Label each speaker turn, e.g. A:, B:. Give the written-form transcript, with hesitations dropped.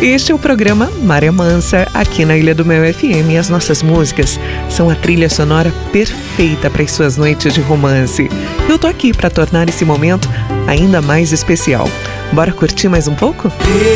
A: Este é o programa Maré Mansa, aqui na Ilha do Mel FM, e as nossas músicas são a trilha sonora perfeita para as suas noites de romance. Eu tô aqui para tornar esse momento ainda mais especial. Bora curtir mais um pouco?